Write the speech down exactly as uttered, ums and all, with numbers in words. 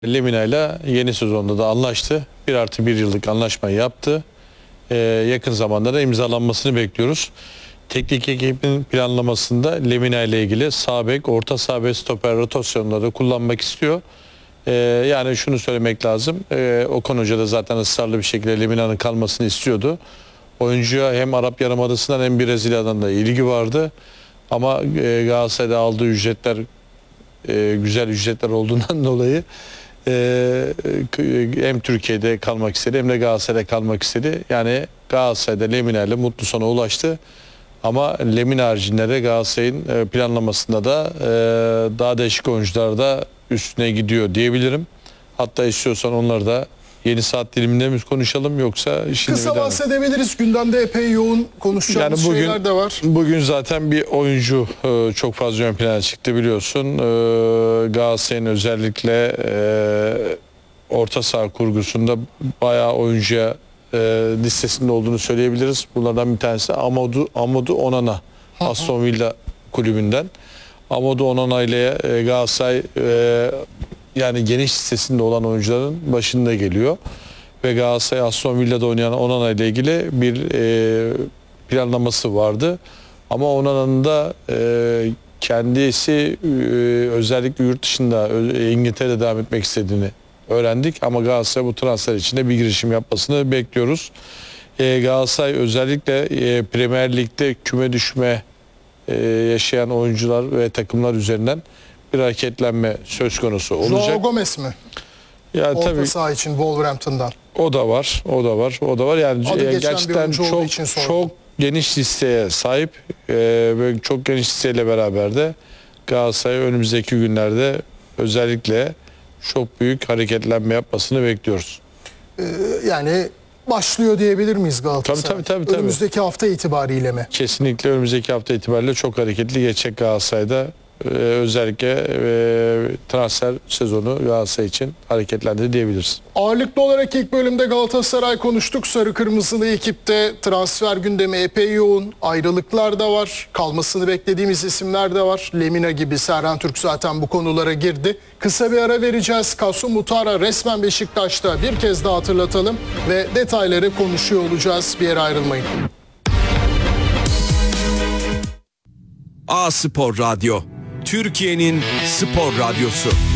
Lemina ile yeni sezonda da anlaştı. Bir artı bir yıllık anlaşmayı yaptı. Ee, yakın zamanda da imzalanmasını bekliyoruz. Teknik ekibin planlamasında Lemina ile ilgili sağ bek, orta sağ bek, stoper rotasyonları kullanmak istiyor. Ee, yani şunu söylemek lazım. Ee, Okan Hoca da zaten ısrarlı bir şekilde Lemina'nın kalmasını istiyordu. Oyuncuya hem Arap Yarımadası'ndan hem Brezilya'dan da ilgi vardı. Ama e, Galatasaray'da aldığı ücretler e, güzel ücretler olduğundan dolayı Ee, hem Türkiye'de kalmak istedi hem de Galatasaray'da kalmak istedi. Yani Galatasaray'da Lemina ile mutlu sona ulaştı. Ama Lemina haricinde de Galatasaray'ın planlamasında da e, daha değişik oyuncular da üstüne gidiyor diyebilirim. Hatta istiyorsan onları da yeni saat diliminde mi konuşalım yoksa şimdi kısa bahsedebiliriz. Gündemde epey yoğun konuşacağımız yani bugün, şeyler de var. Bugün zaten bir oyuncu e, çok fazla ön plana çıktı biliyorsun. E, Galatasaray'ın özellikle e, orta saha kurgusunda bayağı oyuncuya e, listesinde olduğunu söyleyebiliriz. Bunlardan bir tanesi Amadou, Amadou Onana. Aston Villa kulübünden. Amadou Onana ile e, Galatasaray e, yani geniş listesinde olan oyuncuların başında geliyor. Ve Galatasaray Aston Villa'da oynayan Onana ile ilgili bir e, planlaması vardı. Ama Onana'nın da e, kendisi e, özellikle yurt dışında e, İngiltere'de devam etmek istediğini öğrendik. Ama Galatasaray bu transfer için de bir girişim yapmasını bekliyoruz. E, Galatasaray özellikle e, Premier Lig'de küme düşme e, yaşayan oyuncular ve takımlar üzerinden bir hareketlenme söz konusu olacak. Joao Gomez mi? Ya Orta tabii saha için Wolverhampton'dan. o da var, o da var, o da var. Yani Adı e, geçen bir gerçekten oyuncu olduğu çok için sordum. çok geniş listeye sahip e, ve çok geniş listeyle beraber de Galatasaray önümüzdeki günlerde özellikle çok büyük hareketlenme yapmasını bekliyoruz. Ee, yani başlıyor diyebilir miyiz Galatasaray? Tabii, tabii, tabii, tabii. Önümüzdeki hafta itibariyle mi? Kesinlikle önümüzdeki hafta itibariyle çok hareketli geçecek Galatasaray'da. Ee, özellikle e, transfer sezonu Galatasaray için hareketlendi diyebiliriz. Ağırlıklı olarak ilk bölümde Galatasaray konuştuk. Sarı Kırmızılı ekipte transfer gündemi epey yoğun. Ayrılıklar da var. Kalmasını beklediğimiz isimler de var. Lemina gibi, Serhan Türk zaten bu konulara girdi. Kısa bir ara vereceğiz. Kasım Mutara resmen Beşiktaş'ta, bir kez daha hatırlatalım ve detayları konuşuyor olacağız. Bir yere ayrılmayın. A Spor Radyo, Türkiye'nin spor radyosu.